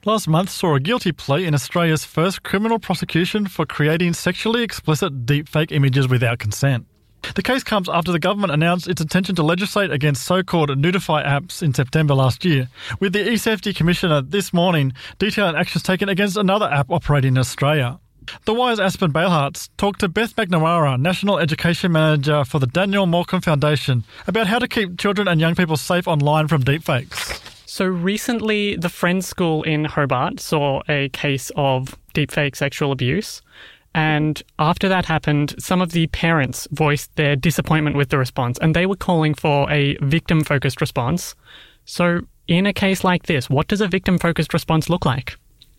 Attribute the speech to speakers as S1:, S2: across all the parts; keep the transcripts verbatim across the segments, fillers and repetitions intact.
S1: last month saw a guilty plea in Australia's first criminal prosecution for creating sexually explicit deepfake images without consent. The case comes after the government announced its intention to legislate against so-called nudify apps in September last year, with the e-Safety Commissioner this morning detailing actions taken against another app operating in Australia. The Wire's Aspen Baleharts talked to Beth McNamara, National Education Manager for the Daniel Morcombe Foundation, about how to keep children and young people safe online from deepfakes.
S2: So recently, the Friends School in Hobart saw a case of deepfake sexual abuse. And after that happened, some of the parents voiced their disappointment with the response, and they were calling for a victim-focused response. So in a case like this, what does a victim-focused response look like?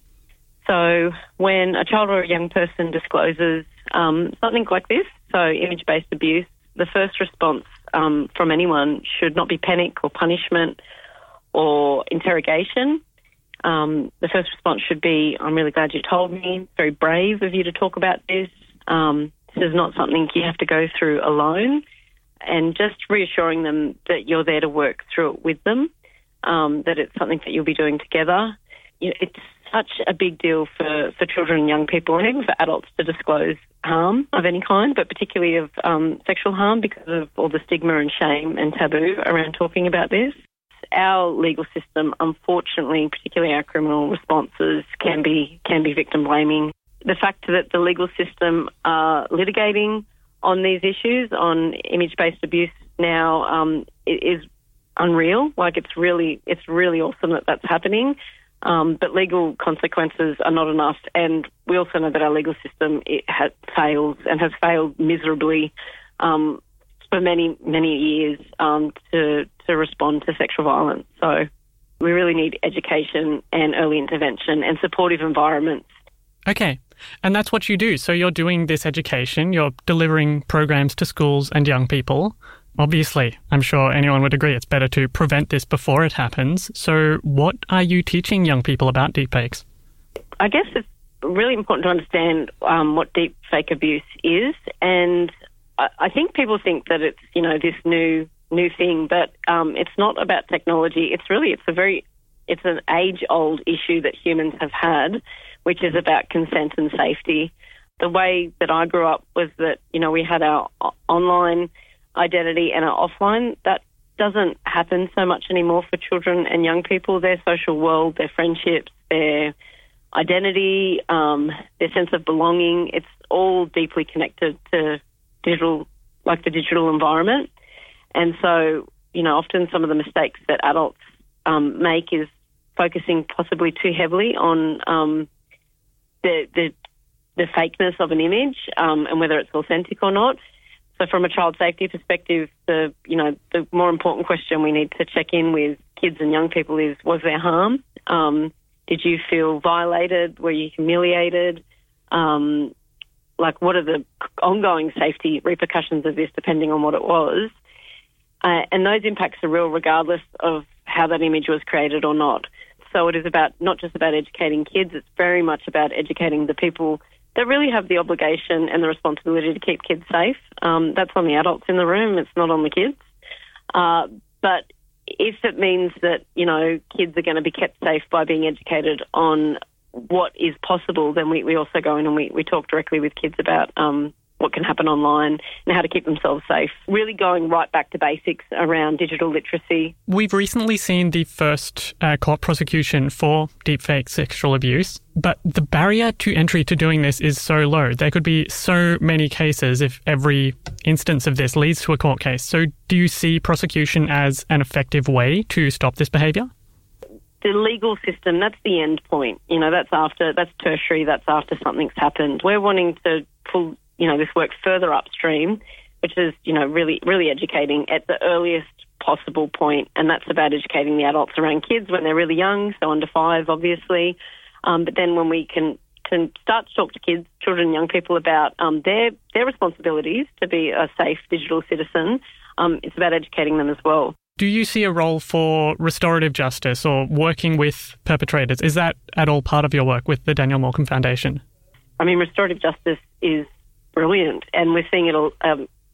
S3: So when a child or a young person discloses um, something like this, so image-based abuse, the first response um, from anyone should not be panic or punishment or interrogation. Um, the first response should be, I'm really glad you told me. It's very brave of you to talk about this. Um, this is not something you have to go through alone. And just reassuring them that you're there to work through it with them, um, that it's something that you'll be doing together. You know, it's such a big deal for, for children and young people, and even for adults, to disclose harm of any kind, but particularly of um, sexual harm, because of all the stigma and shame and taboo around talking about this. Our legal system, unfortunately, particularly our criminal responses, can be can be victim blaming. The fact that the legal system are litigating on these issues, on image-based abuse now, um, is unreal. Like it's really it's really awesome that that's happening. Um, but legal consequences are not enough, and we also know that our legal system it has fails and has failed miserably um, for many many years um, to to respond to sexual violence. So we really need education and early intervention and supportive environments.
S2: Okay, and that's what you do. So you're doing this education, you're delivering programs to schools and young people. Obviously, I'm sure anyone would agree it's better to prevent this before it happens. So what are you teaching young people about deepfakes?
S3: I guess it's really important to understand um, what deepfake abuse is. And I, I think people think that it's, you know, this new new thing, but um, it's not about technology. It's really, it's a very, it's an age-old issue that humans have had, which is about consent and safety. The way that I grew up was that, you know, we had our online identity and our offline. That doesn't happen so much anymore for children and young people. Their social world, their friendships, their identity, um, their sense of belonging, it's all deeply connected to digital, like the digital environment. And so, you know, often some of the mistakes that adults um, make is focusing possibly too heavily on um, the, the the fakeness of an image um, and whether it's authentic or not. So from a child safety perspective, the you know the more important question we need to check in with kids and young people is, was there harm? Um, did you feel violated? Were you humiliated? Um, like, what are the ongoing safety repercussions of this, depending on what it was? Uh, and those impacts are real regardless of how that image was created or not. So it is about not just about educating kids, it's very much about educating the people that really have the obligation and the responsibility to keep kids safe. Um, that's on the adults in the room, it's not on the kids. Uh, but if it means that, you know, kids are going to be kept safe by being educated on what is possible, then we, we also go in and we, we talk directly with kids about um, what can happen online and how to keep themselves safe. Really going right back to basics around digital literacy.
S2: We've recently seen the first uh, court prosecution for deepfake sexual abuse, but the barrier to entry to doing this is so low. There could be so many cases if every instance of this leads to a court case. So do you see prosecution as an effective way to stop this behaviour?
S3: The legal system, that's the end point. You know, that's after, that's tertiary, that's after something's happened. We're wanting to pull, you know, this work further upstream, which is, you know, really, really educating at the earliest possible point, and that's about educating the adults around kids when they're really young, so under five, obviously. Um, but then when we can can start to talk to kids, children, young people about um, their their responsibilities to be a safe digital citizen, um, it's about educating them as well.
S2: Do you see a role for restorative justice or working with perpetrators? Is that at all part of your work with the Daniel Morcombe Foundation?
S3: I mean, restorative justice is brilliant, and we're seeing it um,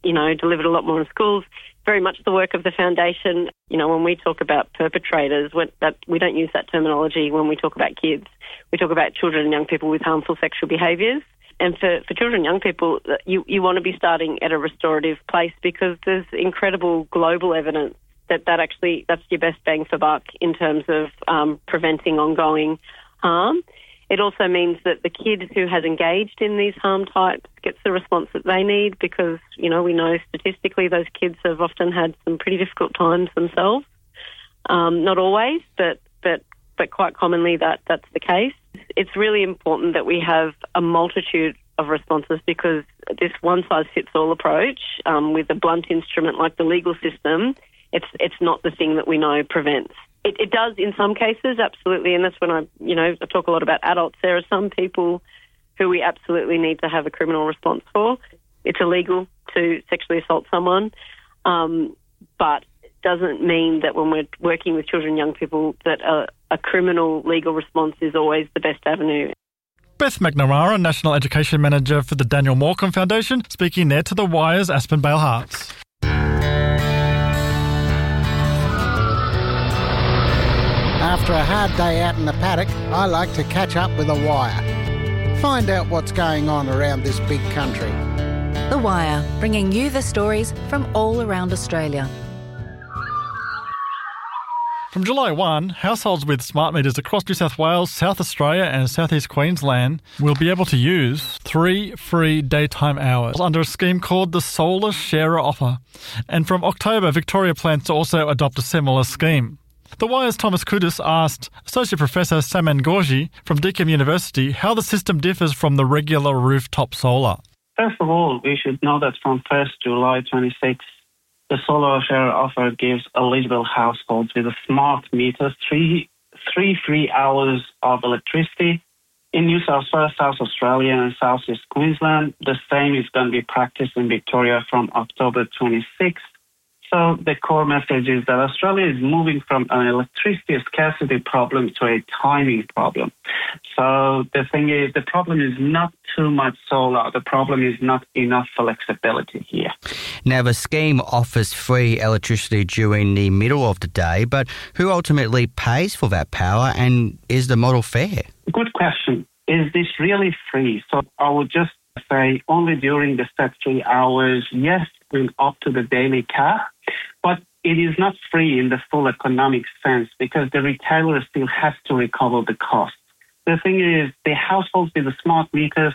S3: you know, delivered a lot more in schools. Very much the work of the foundation. You know, when we talk about perpetrators, when that, we don't use that terminology when we talk about kids. We talk about children and young people with harmful sexual behaviours. And for, for children and young people, you, you want to be starting at a restorative place because there's incredible global evidence that, that actually that's your best bang for buck in terms of um, preventing ongoing harm. It also means that the kid who has engaged in these harm types gets the response that they need because, you know, we know statistically those kids have often had some pretty difficult times themselves. Um, not always, but, but, but quite commonly that, that's the case. It's really important that we have a multitude of responses because this one-size-fits-all approach um, with a blunt instrument like the legal system, it's it's not the thing that we know prevents. It, it does in some cases, absolutely, and that's when I, you know, I talk a lot about adults. There are some people who we absolutely need to have a criminal response for. It's illegal to sexually assault someone, um, but it doesn't mean that when we're working with children and young people that a, a criminal legal response is always the best avenue.
S1: Beth McNamara, National Education Manager for the Daniel Morcombe Foundation, speaking there to The Wire's Aspen Bale Hearts.
S4: After a hard day out in the paddock, I like to catch up with The Wire. Find out what's going on around this big country.
S5: The Wire, bringing you the stories from all around Australia.
S1: From July first, households with smart meters across New South Wales, South Australia and South East Queensland will be able to use three free daytime hours under a scheme called the Solar Sharer Offer. And from October, Victoria plans to also adopt a similar scheme. The Wire's Thomas Kudus asked Associate Professor Saman Gorgi from Deakin University how the system differs from the regular rooftop solar.
S6: First of all, we should know that from first July twenty-sixth, the Solar Sharer Offer gives eligible households with a smart meter three, three free hours of electricity. In New South Wales, South Australia and South East Queensland, the same is going to be practiced in Victoria from October twenty-sixth. So the core message is that Australia is moving from an electricity scarcity problem to a timing problem. So the thing is, the problem is not too much solar. The problem is not enough flexibility here.
S7: Now, the scheme offers free electricity during the middle of the day, but who ultimately pays for that power, and is the model fair?
S6: Good question. Is this really free? So I would just say only during the set three hours, yes, we're up to the daily cap, but it is not free in the full economic sense because the retailer still has to recover the cost. The thing is, the households with the smart meters